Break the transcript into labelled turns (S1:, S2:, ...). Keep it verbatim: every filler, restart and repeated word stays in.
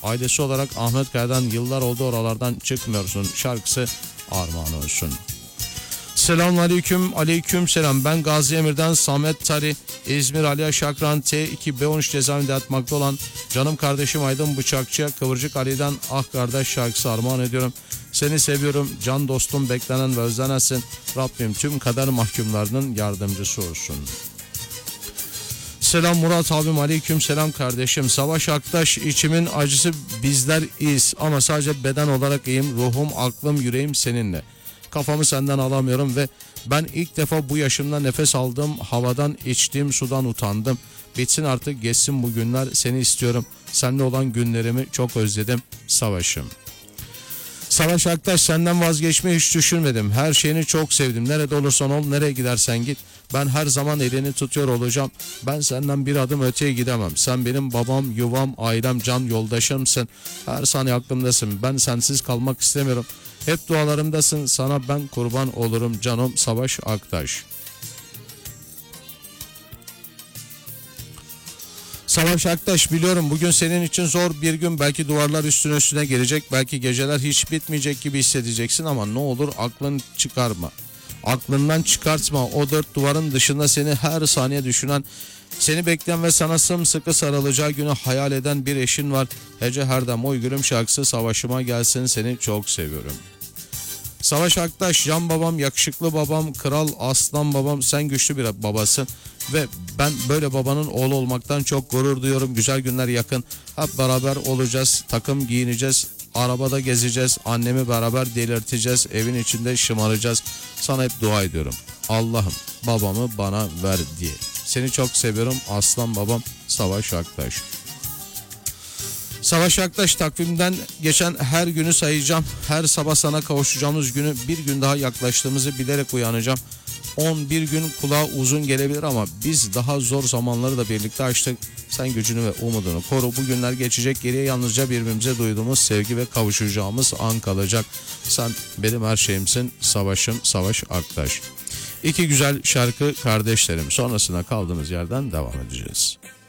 S1: ailesi olarak Ahmet Kaya'dan yıllar oldu oralardan çıkmıyorsun şarkısı armağan olsun. Selamun aleyküm, aleyküm selam. Ben Gazi Emir'den Samet Tari, İzmir Aliya Şakran T iki B on üç cezaevinde yatmakta olan canım kardeşim Aydın Bıçakçı'ya Kıvırcık Ali'den Ah Kardeş şarkısı armağan ediyorum. Seni seviyorum, can dostum, beklenen ve özlenensin. Rabbim tüm kader mahkumlarının yardımcısı olsun. Selam Murat abim, aleyküm selam kardeşim. Savaş Aktaş, içimin acısı bizler iyiyiz ama sadece beden olarak iyiyim. Ruhum, aklım, yüreğim seninle. Kafamı senden alamıyorum ve ben ilk defa bu yaşımda nefes aldığım havadan, içtiğim sudan utandım. Bitsin artık, geçsin bu günler, seni istiyorum. Seninle olan günlerimi çok özledim. Savaşım. Savaş Aktaş, senden vazgeçmeyi hiç düşünmedim. Her şeyini çok sevdim. Nerede olursan ol, nereye gidersen git. Ben her zaman elini tutuyor olacağım. Ben senden bir adım öteye gidemem. Sen benim babam, yuvam, ailem, can yoldaşımsın. Her saniye aklımdasın. Ben sensiz kalmak istemiyorum. Hep dualarımdasın. Sana ben kurban olurum canım. Savaş Aktaş. Savaş Aktaş, biliyorum bugün senin için zor bir gün. Belki duvarlar üstüne üstüne gelecek. Belki geceler hiç bitmeyecek gibi hissedeceksin ama ne olur aklın çıkarma. Aklından çıkartma. O dört duvarın dışında seni her saniye düşünen, seni bekleyen ve sana sımsıkı sarılacağı günü hayal eden bir eşin var. Hece Herdem Oy Gülüm şarkısı savaşıma gelsin, seni çok seviyorum. Savaş Aktaş, can babam, yakışıklı babam, kral aslan babam, sen güçlü bir babasın ve ben böyle babanın oğlu olmaktan çok gurur duyuyorum. Güzel günler yakın, hep beraber olacağız, takım giyineceğiz, arabada gezeceğiz, annemi beraber delirteceğiz, evin içinde şımaracağız. Sana hep dua ediyorum, Allah'ım babamı bana ver diye. Seni çok seviyorum aslan babam. Savaş Aktaş. Savaş Aktaş, takvimden geçen her günü sayacağım. Her sabah sana kavuşacağımız günü, bir gün daha yaklaştığımızı bilerek uyanacağım. on bir gün kulağa uzun gelebilir ama biz daha zor zamanları da birlikte açtık. Sen gücünü ve umudunu koru. Bu günler geçecek, geriye yalnızca birbirimize duyduğumuz sevgi ve kavuşacağımız an kalacak. Sen benim her şeyimsin. Savaşım, Savaş Aktaş. İki güzel şarkı kardeşlerim. Sonrasında kaldığımız yerden devam edeceğiz.